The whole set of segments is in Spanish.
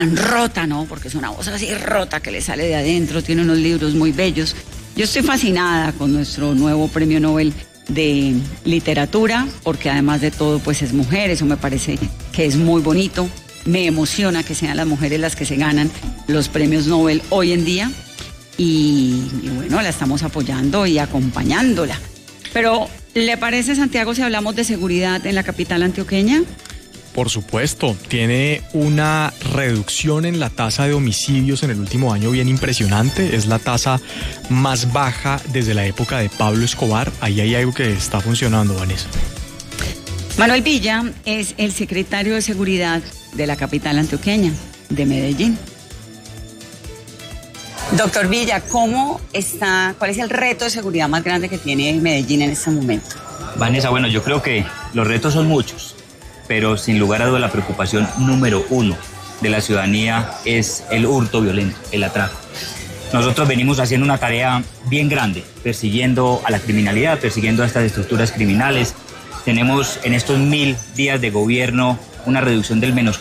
rota, ¿no? Porque es una voz así rota que le sale de adentro, tiene unos libros muy bellos. Yo estoy fascinada con nuestro nuevo Premio Nobel de Literatura, porque además de todo, pues es mujer, eso me parece que es muy bonito. Me emociona que sean las mujeres las que se ganan los premios Nobel hoy en día y bueno, la estamos apoyando y acompañándola. Pero, ¿le parece, Santiago, si hablamos de seguridad en la capital antioqueña? Por supuesto, tiene una reducción en la tasa de homicidios en el último año bien impresionante. Es la tasa más baja desde la época de Pablo Escobar. Ahí hay algo que está funcionando, Vanessa. Manuel Villa es el secretario de Seguridad de la capital antioqueña, de Medellín. Doctor Villa, ¿cómo está? ¿Cuál es el reto de seguridad más grande que tiene Medellín en este momento? Vanessa, bueno, yo creo que los retos son muchos, pero sin lugar a duda la preocupación número uno de la ciudadanía es el hurto violento, el atraco. Nosotros venimos haciendo una tarea bien grande, persiguiendo a la criminalidad, persiguiendo a estas estructuras criminales. Tenemos en estos 1000 días de gobierno una reducción del menos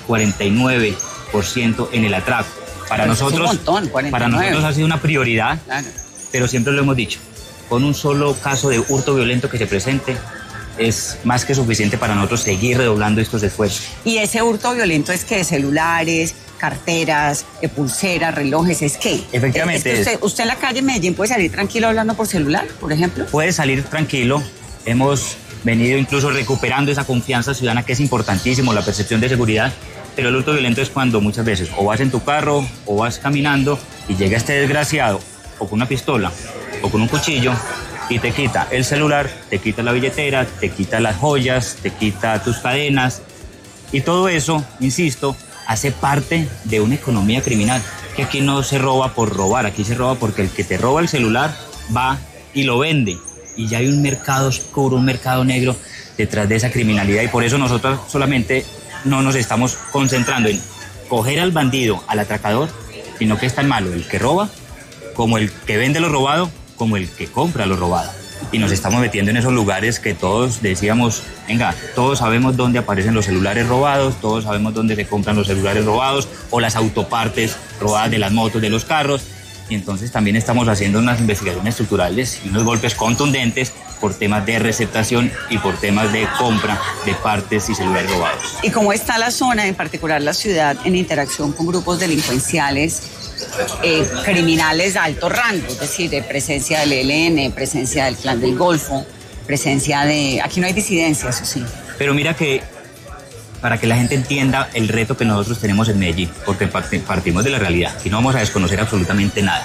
49% en el atraco. Para nosotros, es un montón, 49. Para nosotros ha sido una prioridad, claro. Pero siempre lo hemos dicho, con un solo caso de hurto violento que se presente, es más que suficiente para nosotros seguir redoblando estos esfuerzos. ¿Y ese hurto violento es qué? ¿Celulares, carteras, pulseras, relojes? ¿Es qué? Efectivamente. ¿Usted en la calle en Medellín puede salir tranquilo hablando por celular, por ejemplo? Puede salir tranquilo. Hemos venido incluso recuperando esa confianza ciudadana que es importantísimo, la percepción de seguridad. Pero el hurto violento es cuando muchas veces o vas en tu carro o vas caminando y llega este desgraciado o con una pistola o con un cuchillo y te quita el celular, te quita la billetera, te quita las joyas, te quita tus cadenas y todo eso, insisto, hace parte de una economía criminal. Que aquí no se roba por robar, aquí se roba porque el que te roba el celular va y lo vende y ya hay un mercado oscuro, un mercado negro detrás de esa criminalidad y por eso nosotros solamente no nos estamos concentrando en coger al bandido, al atracador, sino que es tan malo el que roba como el que vende lo robado, como el que compra lo robado. Y nos estamos metiendo en esos lugares que todos decíamos, venga, todos sabemos dónde aparecen los celulares robados, todos sabemos dónde se compran los celulares robados o las autopartes robadas de las motos, de los carros. Y entonces también estamos haciendo unas investigaciones estructurales y unos golpes contundentes por temas de receptación y por temas de compra de partes y celulares robados. ¿Y cómo está la zona, en particular la ciudad, en interacción con grupos delincuenciales, criminales de alto rango? Es decir, de presencia del ELN, presencia del Clan del Golfo, presencia de... Aquí no hay disidencia, eso sí. Pero mira que, para que la gente entienda el reto que nosotros tenemos en Medellín, porque partimos de la realidad, y no vamos a desconocer absolutamente nada.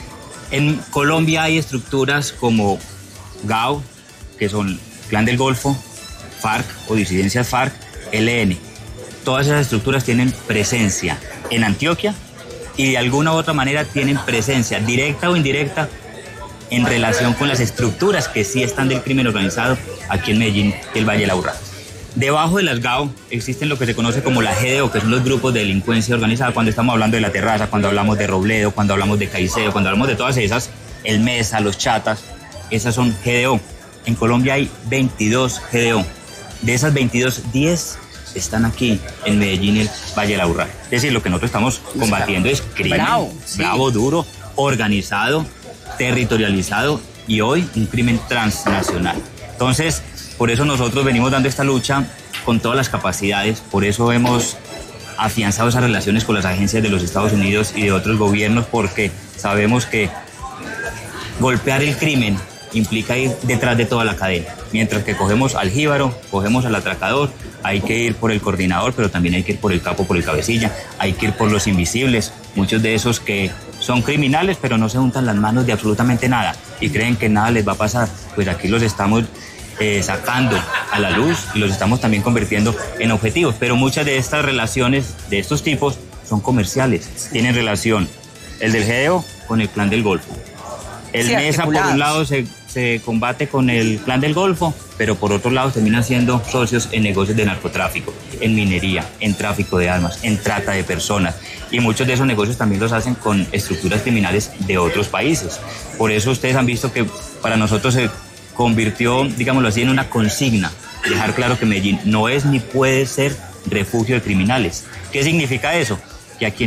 En Colombia hay estructuras como GAO, que son Clan del Golfo, FARC o disidencias FARC, ELN. Todas esas estructuras tienen presencia en Antioquia y de alguna u otra manera tienen presencia directa o indirecta en relación con las estructuras que sí están del crimen organizado aquí en Medellín y el Valle del Aburrá. Debajo de las GAO existen lo que se conoce como la GDO, que son los grupos de delincuencia organizada. Cuando estamos hablando de La Terraza, cuando hablamos de Robledo, cuando hablamos de Caicedo, cuando hablamos de todas esas, el Mesa, los Chatas, esas son GDO. En Colombia hay 22 GDO. De esas 22, 10 están aquí en Medellín y el Valle del Aburrá. Es decir, lo que nosotros estamos combatiendo es crimen bravo, duro, organizado, territorializado y hoy un crimen transnacional. Entonces, por eso nosotros venimos dando esta lucha con todas las capacidades, por eso hemos afianzado esas relaciones con las agencias de los Estados Unidos y de otros gobiernos, porque sabemos que golpear el crimen implica ir detrás de toda la cadena. Mientras que cogemos al jíbaro, cogemos al atracador, hay que ir por el coordinador, pero también hay que ir por el capo, por el cabecilla, hay que ir por los invisibles, muchos de esos que son criminales, pero no se untan las manos de absolutamente nada y creen que nada les va a pasar. Pues aquí los estamos sacando a la luz y los estamos también convirtiendo en objetivos, pero muchas de estas relaciones de estos tipos son comerciales, tienen relación el del GDO con el Clan del Golfo. El Mesa por un lado se combate con el Clan del Golfo, pero por otro lado terminan siendo socios en negocios de narcotráfico, en minería, en tráfico de armas, en trata de personas. Y muchos de esos negocios también los hacen con estructuras criminales de otros países. Por eso ustedes han visto que para nosotros se convirtió, digámoslo así, en una consigna. Dejar claro que Medellín no es ni puede ser refugio de criminales. ¿Qué significa eso? que aquí